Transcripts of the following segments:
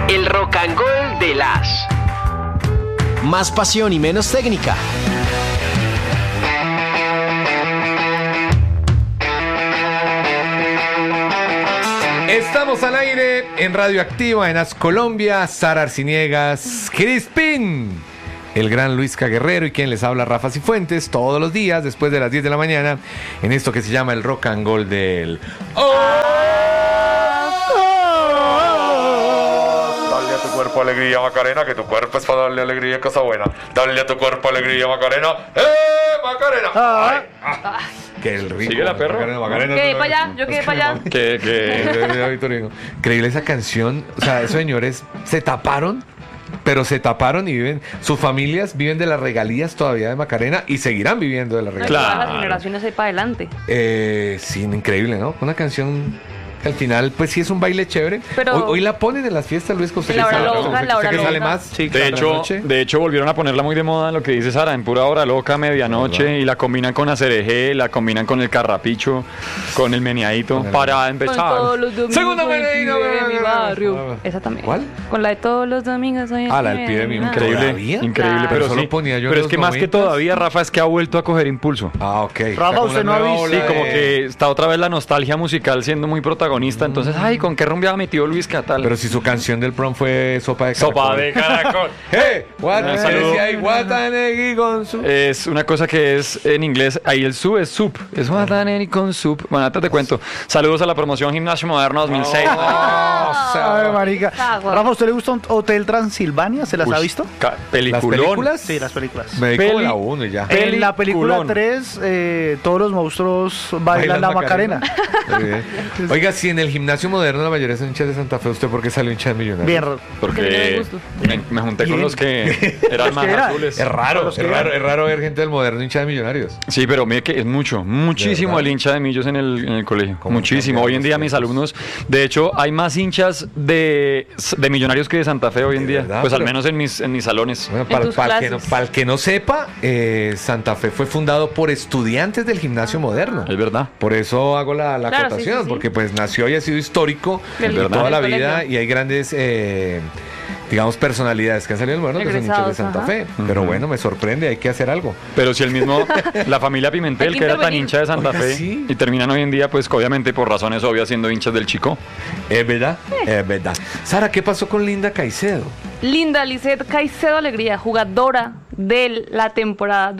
El Rock and Gold de las. Más pasión y menos técnica. Estamos al aire en Radioactiva, en As Colombia, Sara Arciniegas, Crispín, el gran Luis Caguerrero y quien les habla, Rafa Cifuentes, todos los días después de las 10 de la mañana en esto que se llama el Rock and Gold del... Dale a tu cuerpo alegría, Macarena, que tu cuerpo es para darle alegría, cosa buena. Dale a tu cuerpo alegría, Macarena. Macarena! ¡Ay! Que el rico. Sigue la perro. Macarena, Yo quedé para allá, yo quedé para allá. Increíble esa canción. O sea, esos señores se taparon, pero se taparon y viven. Sus familias viven de las regalías todavía de Macarena y seguirán viviendo de las regalías. Todas las generaciones ahí para adelante. Sí, increíble, ¿no? Una canción que al final, pues sí es un baile chévere. Pero hoy la ponen en las fiestas, Luis, que usted la hora loca, la hora que sale loca. más. Sí, de hecho, volvieron a ponerla muy de moda en lo que dice Sara, en pura hora loca, medianoche, y la combinan con Acerejé, la combinan con el carrapicho, con el meneadito, para empezar. Con todos los domingos. Segunda meneadita de mi barrio. Esa también. ¿Cuál? Con la de todos los domingos. La del pie de mi Increíble, increíble, Claro. pero Solo sí. ponía yo en Pero es los que más que 90s. todavía, Rafa, es que ha vuelto a coger impulso. Ah, ok. Rafa, ¿usted no ha visto? Sí, como que está otra vez la nostalgia musical siendo muy protagonista, entonces, ay, ¿con qué rumbeaba mi tío Luis? ¿Qué tal? Pero si su canción del prom fue Sopa de Caracol. Sopa de caracol. ¡Hey! Saludo. Guatanegui con su... Es una cosa que es en inglés, ahí el su es sup, es Guataneri con sup. Bueno, antes te cuento. Saludos a la promoción Gimnasio Moderno 2006. Ay, marica. Agua. Rafa, ¿usted le gusta un Hotel Transilvania? ¿Se las ha visto? ¿Las Peliculón. películas? Sí, las películas. Me di como la 1 y ya. En la película Peliculón. 3, todos los monstruos bailan la Macarena. Muy bien. Oiga, si en el Gimnasio Moderno la mayoría son hinchas de Santa Fe, ¿usted por qué salió hincha de Millonarios? Bien, Porque tiene Porque gusto. me junté con los que eran más eran? azules. Es raro, Los es que raro, es raro ver gente del Moderno hincha de Millonarios. Sí, pero mire que es muchísimo ¿De verdad? el hincha de Millos en el colegio. ¿Cómo Muchísimo. cambian Hoy en los día mis tiempos? alumnos, de hecho, hay más hinchas de Millonarios que de Santa Fe hoy en ¿De día. verdad? Pues al Pero- menos en mis salones. Bueno, En tus clases. para el que no sepa, Santa Fe fue fundado por estudiantes del Gimnasio Moderno. Es verdad. Por eso hago la Claro, acotación, sí, sí. porque pues nació y ha sido histórico Del- de toda del la vida colegio. y hay grandes, digamos, personalidades que han salido del Moderno que son hinchas de Egresados, Santa ajá. Fe. Pero bueno, me sorprende, hay que hacer algo. Pero si el mismo, la familia Pimentel, Hay que que era tan intervenir. hincha de Santa Oiga, Fe, sí. y terminan hoy en día, pues obviamente por razones obvias siendo hinchas del Chico. Es verdad, es verdad. Sara, ¿qué pasó con Linda Caicedo? Linda Lisset Caicedo Alegría, jugadora de la temporada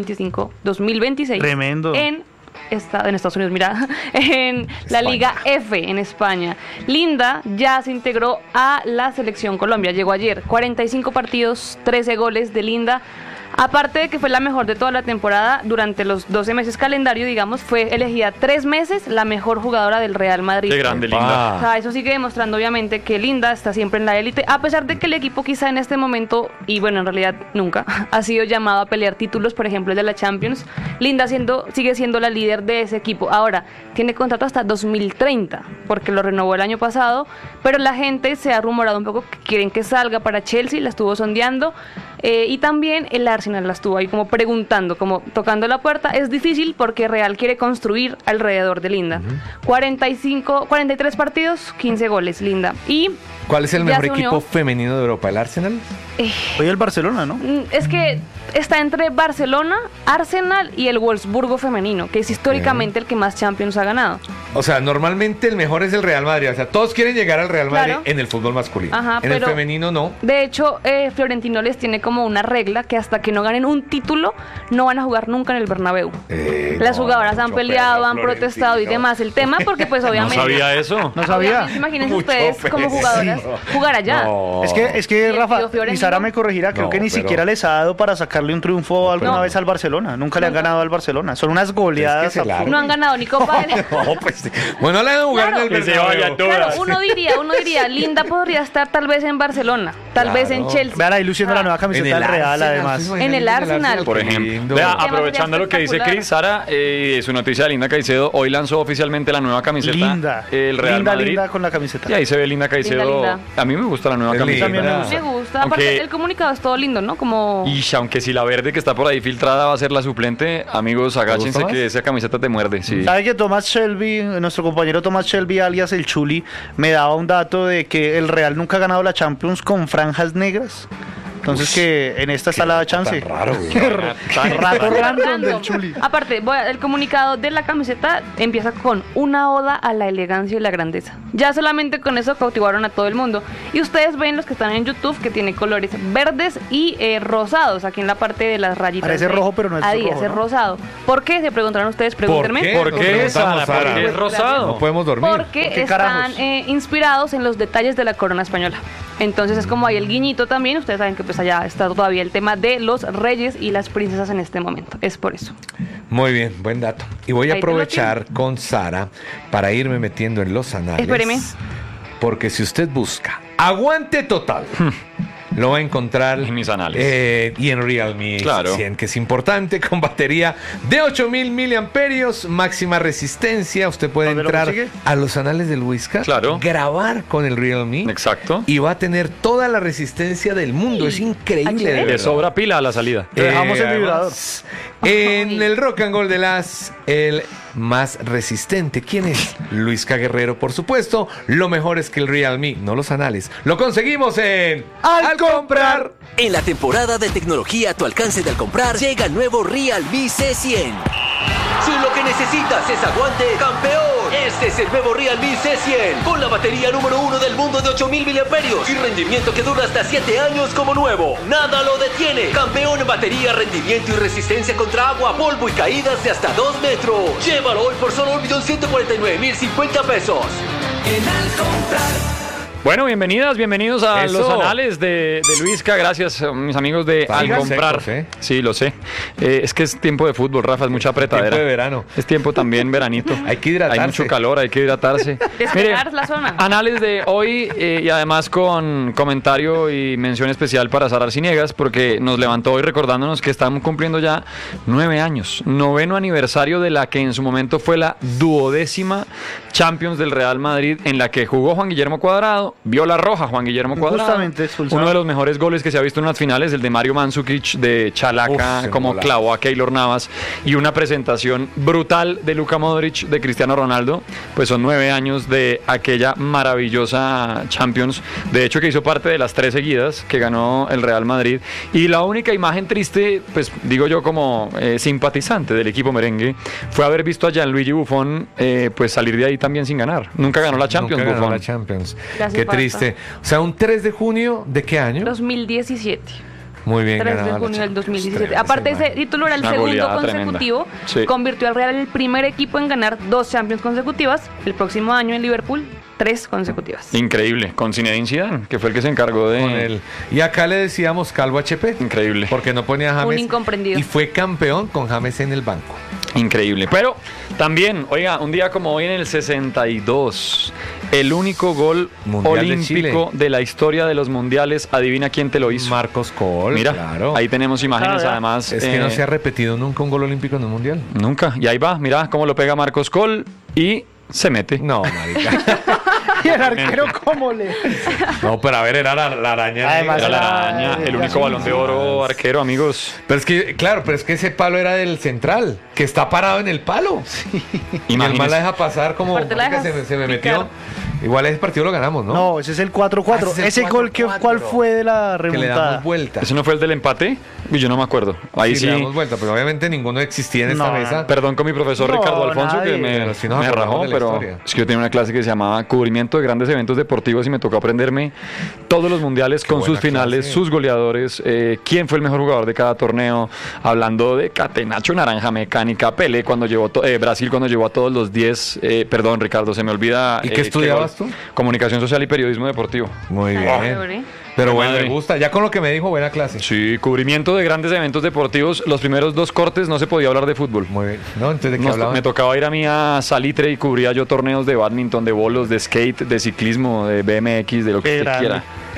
2025-2026. Tremendo. En Estados Unidos, mira, en la Liga F en España. Linda ya se integró a la selección Colombia, llegó ayer, 45 partidos, 13 goles de Linda. Aparte de que fue la mejor de toda la temporada, durante los 12 meses calendario, digamos, fue elegida 3 meses la mejor jugadora del Real Madrid. Qué grande, Linda. O sea, eso sigue demostrando obviamente que Linda está siempre en la élite, a pesar de que el equipo quizá en este momento, y bueno, en realidad nunca, ha sido llamado a pelear títulos, por ejemplo el de la Champions. Linda sigue siendo la líder de ese equipo. Ahora, tiene contrato hasta 2030, porque lo renovó el año pasado, pero la gente se ha rumorado un poco que quieren que salga para Chelsea, la estuvo sondeando, y también el Arsenal la estuvo ahí como preguntando, como tocando la puerta. Es difícil porque Real quiere construir alrededor de Linda. 43 partidos, 15 goles, Linda. Y ¿Cuál es el ya mejor se unió. equipo femenino de Europa? ¿El Arsenal? Hoy el Barcelona, ¿no? Es que está entre Barcelona, Arsenal y el Wolfsburgo femenino, que es históricamente el que más Champions ha ganado. O sea, normalmente el mejor es el Real Madrid. O sea, todos quieren llegar al Real Madrid Claro. en el fútbol masculino. Ajá, en el pero- femenino no. De hecho, Florentino les tiene como una regla que hasta que no ganen un título, no van a jugar nunca en el Bernabéu. Las no, jugadoras han mucho peleado, perro, han protestado y Florentino. demás el tema, porque pues No obviamente... sabía eso. No sabía. Obviamente, imagínense Mucho ustedes como perro. jugadoras jugar allá. No. Es que ¿Y el Rafa, tío Fiorentino? y Sara me corregirá, creo No, que ni pero- siquiera les ha dado para sacarle un triunfo alguna No. vez al Barcelona. Nunca le han ganado al Barcelona. Son unas goleadas. Es que se la- absurdas. No han ganado ni Copa del... No, pues sí. Bueno, la de jugar Claro. en el Que se vaya Bernabéu. todo. Claro, uno diría, Linda podría estar tal vez en Barcelona, Tal vez en Chelsea. Vean ahí luciendo la nueva camiseta del Real, además. En el Arsenal. Por ejemplo. Vea, aprovechando lo que dice Cris, Sara, su noticia de Linda Caicedo, hoy lanzó oficialmente la nueva camiseta. Linda. El Real Madrid. Linda con la camiseta. Y ahí se ve Linda Caicedo. Linda. A mí me gusta la nueva Es camiseta. linda. Me gusta. Aunque- Aparte, el comunicado es todo lindo, ¿no? Como... Y aunque si la verde que está por ahí filtrada va a ser la suplente, amigos, agáchense más? que esa camiseta te muerde. Sí. ¿Sabe que Thomas Shelby, nuestro compañero Thomas Shelby, alias el Chuli, me daba un dato de que el Real nunca ha ganado la Champions con franjas negras? Entonces que en esta está la chance. Tan raro, güey. Qué rato random del Chuli. Aparte, el comunicado de la camiseta empieza con una oda a la elegancia y la grandeza. Ya solamente con eso cautivaron a todo el mundo. Y ustedes ven los que están en YouTube que tiene colores verdes y rosados aquí en la parte de las rayitas. Parece de rojo, pero no es Adidas, rojo, es ¿no? rosado. ¿Por qué? Se preguntaron ustedes, pregúntenme. qué? ¿Por Nos qué, preguntamos, Sara? ¿Por Sara. qué es rosado? No podemos dormir. Porque ¿Por qué están carajos? inspirados en los detalles de la corona española. Entonces es como ahí el guiñito también. Ustedes saben que pues allá está todavía el tema de los reyes y las princesas en este momento. Es por eso. Muy bien, buen dato. Y voy a Ahí te lo aprovechar con Sara para irme metiendo en los anales. Espéreme. Porque si usted busca aguante total, lo va a encontrar En mis anales. y en Realme Claro. 100, que es importante, con batería de 8000 miliamperios, máxima resistencia. Usted puede ¿Dónde lo entrar consigue? a los anales del Whiskas, Claro. grabar con el Realme Exacto. y va a tener toda la resistencia del mundo. Es increíble. de ¿HD? Le verdad. sobra pila a la salida. Te dejamos el vibrador. además, en el Rock and Roll de las, el más resistente. ¿Quién es? Luisca Guerrero, por supuesto. Lo mejor es que el Realme, no los anales, lo conseguimos en Al Comprar. En la temporada de tecnología a tu alcance de al comprar, llega el nuevo Realme C100. Si lo que necesitas es aguante, campeón, este es el nuevo Realme C100 con la batería número 1 del mundo de 8000 miliamperios y rendimiento que dura hasta 7 años como nuevo. Nada lo detiene. Campeón en batería, rendimiento y resistencia contra agua, polvo y caídas de hasta 2 metros. Llévalo hoy por solo 1.149.050 pesos. En Al Comprar. Bueno, bienvenidos a Eso. los anales de Luisca. Gracias, mis amigos de Al Sigan Comprar. secos, ¿eh? Sí, lo sé. Es que es tiempo de fútbol, Rafa, es mucha apretadera. Tiempo de verano. Es tiempo también veranito. Hay que hidratarse. Hay mucho calor, hay que hidratarse. Despejar la zona. Anales de hoy y además con comentario y mención especial para Sara Arciniegas, porque nos levantó hoy recordándonos que estamos cumpliendo ya 9 años. 9º aniversario de la que en su momento fue la 12ª Champions del Real Madrid, en la que jugó Juan Guillermo Cuadrado, vio la roja Juan Guillermo Cuadrado. Justamente expulsado. Uno de los mejores goles que se ha visto en unas finales, el de Mario Mandzukic de Chalaca, Uf, como golazo. clavó a Keylor Navas, y una presentación brutal de Luka Modric, de Cristiano Ronaldo. Pues son 9 años de aquella maravillosa Champions, de hecho que hizo parte de las 3 seguidas que ganó el Real Madrid. Y la única imagen triste, pues digo yo como simpatizante del equipo merengue, fue haber visto a Gianluigi Buffon pues salir de ahí también sin ganar. Nunca ganó la Champions, Nunca ganó Buffon. la Champions. Le hace Qué falta. triste. O sea, un 3 de junio, ¿de qué año? 2017. Muy bien 3 de ganada la junio del Champions. 2017. Tremenda Aparte, esa ese título era el Una segundo goleada consecutivo. tremenda. Sí. Convirtió al Real en el primer equipo en ganar 2 Champions consecutivas. El próximo año en Liverpool, 3 consecutivas. Increíble, con Zinedine Zidane, que fue el que se encargó de... con él. Y acá le decíamos Calvo HP. Increíble. Porque no ponía a James. Un incomprendido. Y fue campeón con James en el banco. Increíble. Pero también, oiga, un día como hoy en el 62, el único gol Mundial de olímpico Chile. de la historia de los mundiales, adivina quién te lo hizo. Marcos Col. Mira, claro. ahí tenemos imágenes Ah, además. Es que no se ha repetido nunca un gol olímpico en un mundial. Nunca. Y ahí va, mira cómo lo pega Marcos Col y se mete. No, marica. ¿Y el arquero cómo le...? No, pero a ver, era la araña. Además, Era negra. la araña, el único balón de oro arquero, amigos. Pero es que, claro, pero es que ese palo era del central, que está parado en el palo. Y el Imagínese. mal la deja pasar como Aparte la marica, dejas se me picar. metió. Igual ese partido lo ganamos, ¿no? No, ese es el 4-4. Ah, ese es el Ese gol, 4-4. ¿cuál fue de la que le remontada? damos vuelta. ¿Ese no fue el del empate? Uy, yo no me acuerdo. Ahí Sí, sí. le damos vuelta, pero obviamente ninguno existía en esta No, mesa. Perdón con mi profesor No, Ricardo Alfonso, nadie. que Pero me, si nos me acordamos rajó, de la pero historia. es que yo tenía una clase que se llamaba Cubrimiento de Grandes Eventos Deportivos y me tocó aprenderme todos los mundiales con sus buena finales, clase. sus goleadores, quién fue el mejor jugador de cada torneo, hablando de Catenacho, Naranja Mecánica, Pelé cuando llevó, Brasil cuando llevó a todos los 10, perdón Ricardo, se me olvida. ¿Y qué estudiabas gol. tú? Comunicación Social y Periodismo Deportivo. Muy Ah, bien. chévere. Pero Qué bueno, madre. me gusta. Ya con lo que me dijo, buena clase. Sí, cubrimiento de grandes eventos deportivos. Los primeros 2 cortes no se podía hablar de fútbol. Muy bien. No, entonces, ¿de qué hablaban? Me tocaba ir a mí a Salitre y cubría yo torneos de badminton, de bolos, de skate, de ciclismo, de BMX, de lo que Qué usted grande. quiera.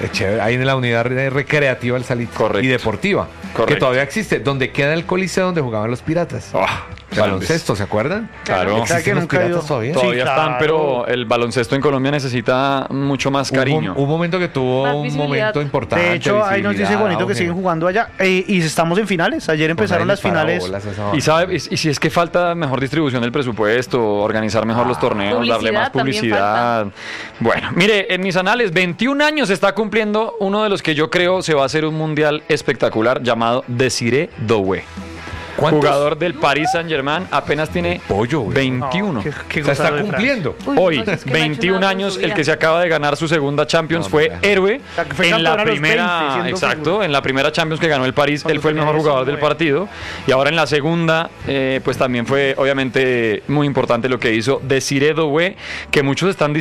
Chévere, ahí en la unidad recreativa del Salitre. Correcto. Y deportiva. Correcto. Que todavía existe, donde queda el coliseo donde jugaban los piratas. Baloncesto, ¿se acuerdan? Claro. ¿Existen que los nunca he piratas ido. todavía? Todavía Sí, están, claro. pero el baloncesto en Colombia necesita mucho más cariño. Hubo un momento que tuvo Más un visibilidad. momento importante. De hecho, ahí nos dice visibilidad, Juanito que auge. siguen jugando allá. Y estamos en finales. Ayer empezaron las finales. Y si es que falta mejor distribución del presupuesto, organizar mejor los torneos, darle Publicidad más también publicidad. Bueno, mire, en mis anales, 21 años está cumpliendo uno de los que yo creo se va a hacer un mundial espectacular llamado Desiré Doué. ¿Cuántos? Jugador del Paris Saint-Germain, apenas tiene Pollo, güey. 21. No, qué O sea, está gozado de cumpliendo. Uy, Hoy, no, es que no ha hecho 21 nada por años, su el vida. que se acaba de ganar su segunda Champions No, fue mira. héroe sea, que fue en la campeón a los 20 primera, siendo exacto, figura. en la primera Champions que ganó el París, Cuando él fue el tenía mejor jugador del 19. partido, y ahora en la segunda, pues también fue obviamente muy importante lo que hizo Desiré Doué, que muchos están diciendo